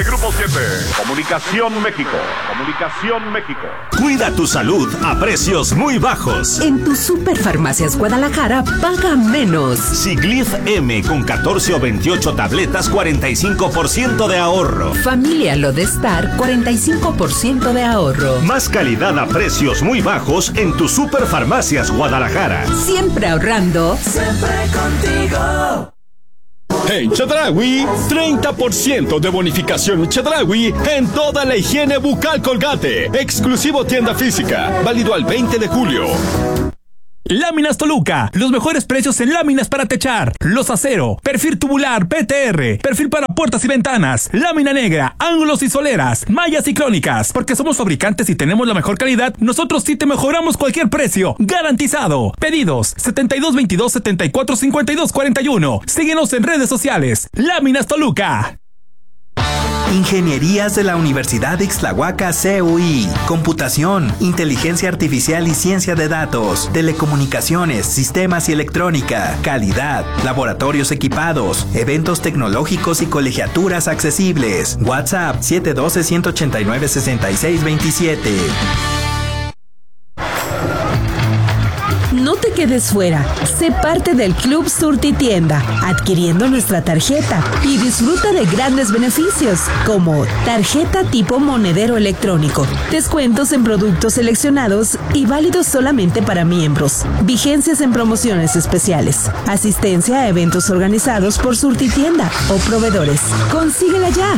Grupo 7, Comunicación México. Cuida tu salud a precios muy bajos. En tu Superfarmacias Guadalajara paga menos. Siglif M con 14 o 28 tabletas, 45% de ahorro. Familia Lodestar, 45% de ahorro. Más calidad a precios muy bajos en tu Superfarmacias Guadalajara. Siempre ahorrando. Siempre contigo. En Chedraui, 30% de bonificación Chedraui en toda la higiene bucal Colgate. Exclusivo tienda física. Válido al 20 de julio. Láminas Toluca, los mejores precios en láminas para techar, los acero, perfil tubular, PTR, perfil para puertas y ventanas, lámina negra, ángulos y soleras, mallas ciclónicas, porque somos fabricantes y tenemos la mejor calidad, nosotros sí te mejoramos cualquier precio, garantizado. Pedidos 7222-745241. Síguenos en redes sociales. Láminas Toluca. Ingenierías de la Universidad de Ixtlahuaca CUI, computación, inteligencia artificial y ciencia de datos, telecomunicaciones, sistemas y electrónica, calidad, laboratorios equipados, eventos tecnológicos y colegiaturas accesibles. WhatsApp 712-189-6627. No te quedes fuera. Sé parte del Club Surtitienda, adquiriendo nuestra tarjeta y disfruta de grandes beneficios, como tarjeta tipo monedero electrónico, descuentos en productos seleccionados y válidos solamente para miembros, vigencias en promociones especiales, asistencia a eventos organizados por Surtitienda o proveedores. ¡Consíguela ya!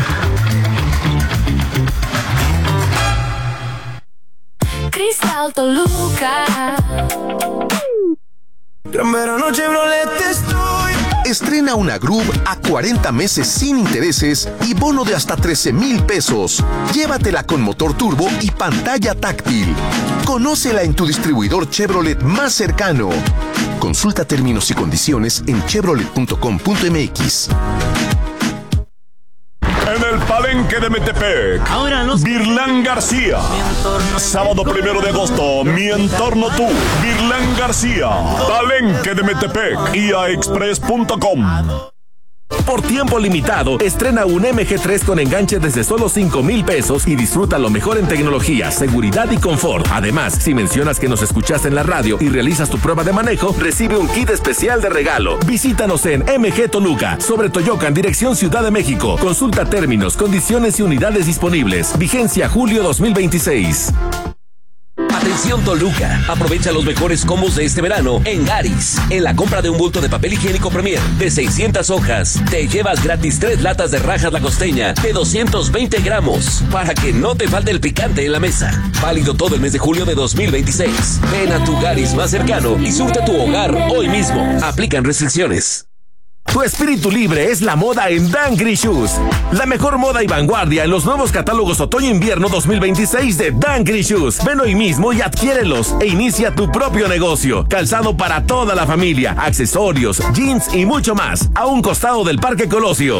Cristal Toluca. Gran verano Chevrolet estoy. Estrena una Groove a 40 meses sin intereses y bono de hasta 13,000 pesos. Llévatela con motor turbo y pantalla táctil. Conócela en tu distribuidor Chevrolet más cercano. Consulta términos y condiciones en chevrolet.com.mx. En el Palenque de Metepec, Virlán García. Sábado 1 de agosto, Mi Entorno Tú, Virlán García. Palenque de Metepec, iaexpress.com. Por tiempo limitado, estrena un MG3 con enganche desde solo 5,000 pesos y disfruta lo mejor en tecnología, seguridad y confort. Además, si mencionas que nos escuchaste en la radio y realizas tu prueba de manejo, recibe un kit especial de regalo. Visítanos en MG Toluca, sobre Toyocan, dirección Ciudad de México. Consulta términos, condiciones y unidades disponibles. Vigencia julio 2026. Atención Toluca, aprovecha los mejores combos de este verano en Garis. En la compra de un bulto de papel higiénico Premier de 600 hojas, te llevas gratis 3 latas de rajas La Costeña de 220 gramos, para que no te falte el picante en la mesa. Válido todo el mes de julio de 2026. Ven a tu Garis más cercano y surte tu hogar hoy mismo. Aplican restricciones. Tu espíritu libre es la moda en Dangri Shoes. La mejor moda y vanguardia en los nuevos catálogos Otoño-Invierno 2026 de Dangri Shoes. Ven hoy mismo y adquiérelos e inicia tu propio negocio. Calzado para toda la familia, accesorios, jeans y mucho más. A un costado del Parque Colosio.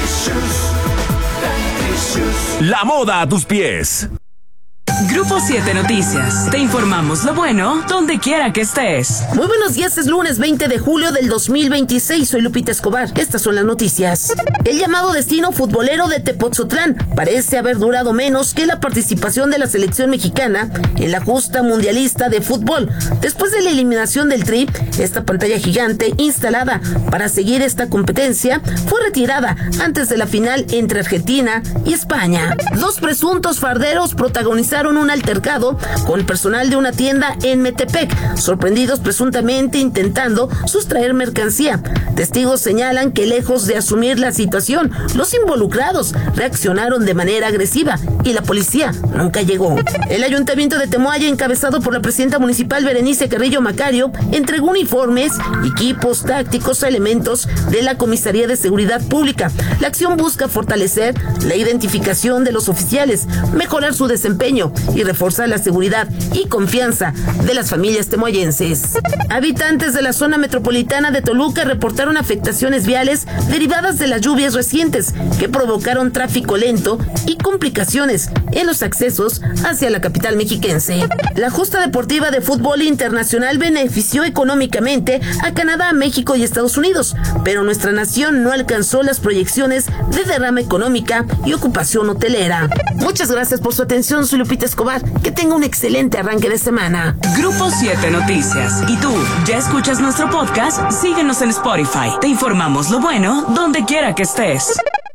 La moda a tus pies. Grupo 7 Noticias. Te informamos lo bueno donde quiera que estés. Muy buenos días, es lunes 20 de julio del 2026. Soy Lupita Escobar. Estas son las noticias. El llamado destino futbolero de Tepotzotlán parece haber durado menos que la participación de la selección mexicana en la justa mundialista de fútbol. Después de la eliminación del Tri, esta pantalla gigante instalada para seguir esta competencia fue retirada antes de la final entre Argentina y España. 2 presuntos farderos protagonizaron un altercado con el personal de una tienda en Metepec, sorprendidos presuntamente intentando sustraer mercancía. Testigos señalan que lejos de asumir la situación, los involucrados reaccionaron de manera agresiva y la policía nunca llegó. El ayuntamiento de Temoaya, encabezado por la presidenta municipal Berenice Carrillo Macario, entregó uniformes, equipos tácticos a elementos de la Comisaría de Seguridad Pública. La acción busca fortalecer la identificación de los oficiales, mejorar su desempeño y refuerza la seguridad y confianza de las familias temoyenses. Habitantes de la zona metropolitana de Toluca reportaron afectaciones viales derivadas de las lluvias recientes que provocaron tráfico lento y complicaciones en los accesos hacia la capital mexiquense. La justa deportiva de fútbol internacional benefició económicamente a Canadá, México y Estados Unidos, pero nuestra nación no alcanzó las proyecciones de derrama económica y ocupación hotelera. Muchas gracias por su atención, soy Lupita Escobar. Que tenga un excelente arranque de semana. Grupo 7 Noticias. ¿Y tú, ya escuchas nuestro podcast? Síguenos en Spotify. Te informamos lo bueno donde quiera que estés.